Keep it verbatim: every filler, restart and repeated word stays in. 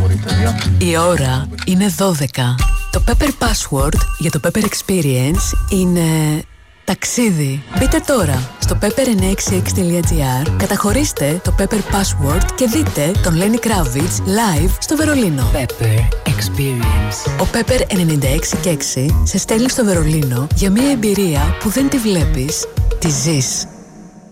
Η ώρα είναι δώδεκα. Το Pepper Password για το Pepper Experience είναι ταξίδι. Μπείτε τώρα στο pepper εννιακόσια εξήντα έξι τελεία gr, καταχωρήστε το Pepper Password και δείτε τον Lenny Kravitz live στο Βερολίνο. Pepper Experience. Ο Pepper ενενήντα έξι και έξι σε στέλνει στο Βερολίνο για μια εμπειρία που δεν τη βλέπεις, τη ζεις.